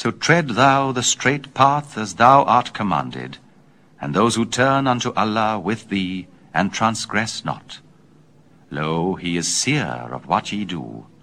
So tread thou the straight path as thou art commanded, and those who turn unto Allah with thee, and transgress not. Lo, he is seer of what ye do.